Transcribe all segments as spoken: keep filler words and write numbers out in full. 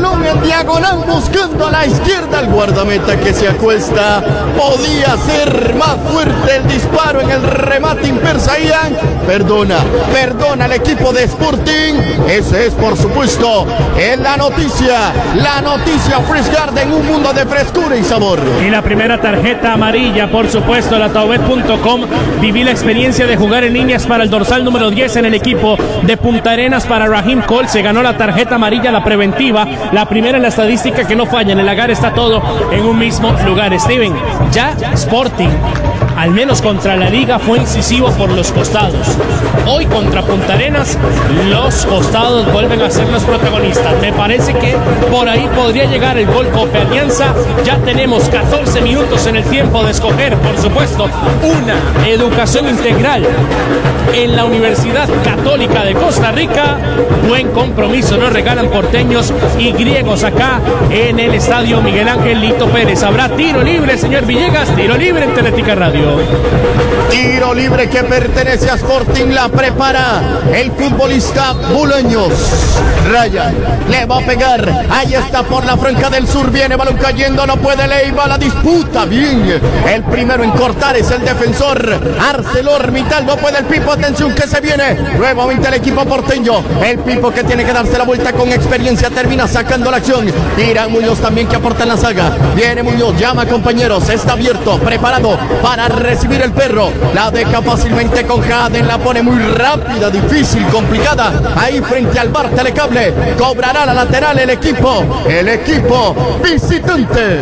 balón en diagonal buscando a la izquierda el guardameta que se acuesta. Podía ser más fuerte el disparo en el remate Impersaían. Perdona, perdona el equipo de Sporting. Ese es, por supuesto, es la noticia, la noticia Fresh Garden, un mundo de frescura y sabor. Y la primera tarjeta amarilla, por supuesto, la taubet punto com. Viví la experiencia de jugar en líneas para el dorsal número diez en el equipo de Punta Arenas para Raheem Cole. Se ganó la tarjeta amarilla, la preventiva, la primera en la estadística que no falla. En el Agar está todo en un mismo lugar. Steven, ya Sporting, al menos contra la Liga, fue incisivo por los costados. Hoy contra Punta Arenas, los costados vuelven a ser los protagonistas. Me parece que por ahí podría llegar el gol Cope Alianza. Ya tenemos catorce minutos en el tiempo de escoger, por supuesto, una educación integral en la Universidad Católica de Costa Rica. Buen compromiso nos regalan porteños y griegos acá en el estadio Miguel Ángel Lito Pérez. Habrá tiro libre, señor Villegas, tiro libre en Teletica Radio. Tiro libre que pertenece a Sporting, la prepara el futbolista Bolaños. Ryan le va a pegar, ahí está por la franja del sur, viene balón cayendo, no puede Leiva, la disputa bien. El primero en cortar es el defensor ArcelorMittal, no puede el Pipo, atención que se viene nuevamente el equipo porteño. El Pipo que tiene que darse la vuelta con experiencia, termina sacando la acción. Irán Muñoz también que aporta en la saga. Viene Muñoz, llama compañeros, está abierto, preparado para recibir el perro. La deja fácilmente con Jaden, la pone muy rápida, difícil, complicada. Ahí frente al bar Telecable, cobrará la lateral el equipo, el equipo visitante.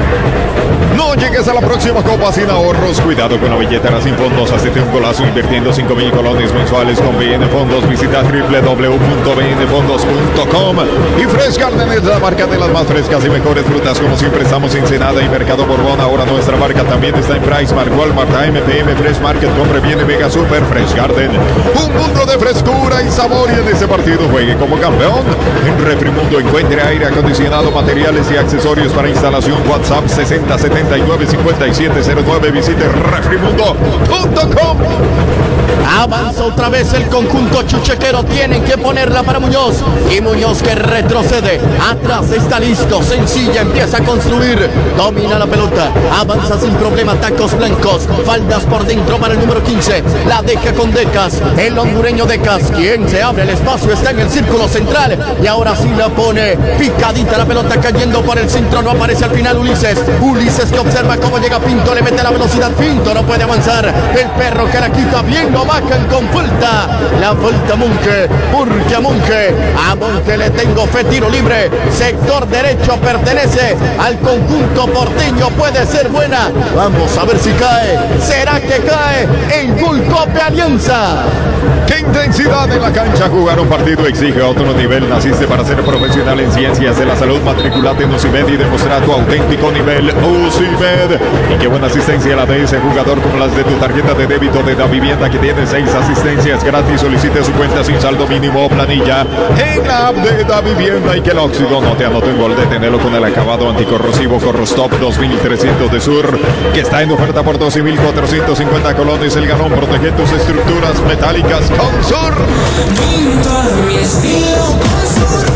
No llegues a la próxima copa sin ahorros. Cuidado con la billetera sin fondos. Hacete un golazo invirtiendo cinco mil colones mensuales con B N Fondos. Visita w w w punto b n fondos punto com. Y Fresh Garden es la marca de las más frescas y mejores frutas. Como siempre estamos en Senada y Mercado Borbón. Ahora nuestra marca también está en PriceMart, Walmart, A M P M, Fresh Market. Compre, viene Mega Super Fresh Garden. Un mundo de frescura y sabor. Y en ese partido juegue como campeón. En Refrimundo encuentre aire acondicionado, materiales y accesorios para instalación. WhatsApp sesenta setenta y nueve cincuenta y siete cero nueve. Visite refrimundo punto com. Avanza otra vez el conjunto chuchequero, tienen que ponerla para Muñoz, y Muñoz que retrocede, atrás está listo, sencilla, empieza a construir, domina la pelota, avanza sin problema, tacos blancos, faldas por dentro para el número quince, la deja con Decas, el hondureño Decas, quien se abre el espacio, está en el círculo central, y ahora sí la pone, picadita la pelota cayendo por el centro, no aparece al final Ulises, Ulises que observa cómo llega Pinto, le mete la velocidad, Pinto no puede avanzar, el perro que la quita bien, lo bajan con falta, la falta Monge, porque a Monge, a Monge le tengo fe, tiro libre, sector derecho, pertenece al conjunto porteño, puede ser buena, vamos a ver si cae, será que cae el gol Cope Alianza. ¡Qué intensidad en la cancha! Jugar un partido exige otro nivel. Naciste para ser profesional en ciencias de la salud. Matriculate en UCIMED y demostrar tu auténtico nivel. UCIMED. Y qué buena asistencia la de ese jugador, como las de tu tarjeta de débito de Da Vivienda, que tiene seis asistencias gratis. Solicite su cuenta sin saldo mínimo o planilla en la app de Da Vivienda. Y que el óxido no te anote un gol. Deténelo con el acabado anticorrosivo Corrostop dos mil trescientos de Sur, que está en oferta por doce mil cuatrocientos cincuenta colones. El Ganón, protege tus estructuras metálicas con Sur. Pinto a mi estilo con Sur.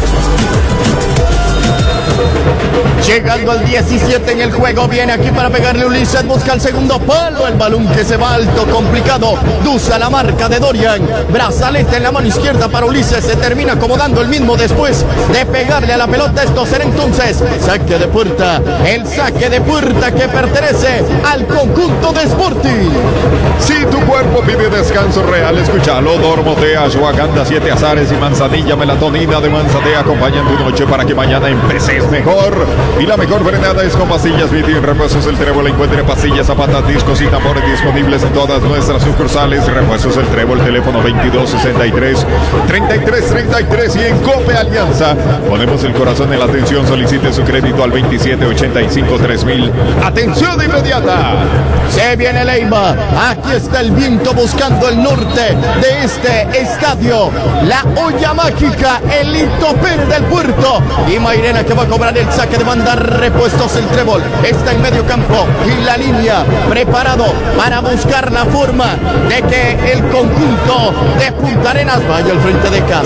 Llegando al diecisiete en el juego, viene aquí para pegarle Ulises, busca el segundo palo, el balón que se va alto, complicado, Dusa la marca de Dorian, brazalete en la mano izquierda para Ulises, se termina acomodando el mismo después de pegarle a la pelota. Esto será entonces saque de puerta, el saque de puerta que pertenece al conjunto de Sporting. Si tu cuerpo pide descanso real, escúchalo. Dormotea, ashwagandha, siete azares y manzanilla, melatonina de manzanilla acompañan tu noche para que mañana empeces mejor. Y la mejor frenada es con pastillas Viti. En Repuestos El Trébol encuentre pastillas, zapatas, discos y tambores disponibles en todas nuestras sucursales. Repuestos El Trébol, teléfono veintidós sesenta y tres treinta y tres treinta y tres. Y en Cope Alianza ponemos el corazón en la atención. Solicite su crédito al veintisiete ochenta y cinco tres mil. ¡Atención inmediata! Se viene Leiva, aquí está el viento buscando el norte de este estadio. La olla mágica, el Lito Pérez del puerto. Y Mairena que va a cobrar el saque de banda. Repuestos El Trébol, está en medio campo y la línea preparado para buscar la forma de que el conjunto de Punta Arenas vaya al frente de Cas.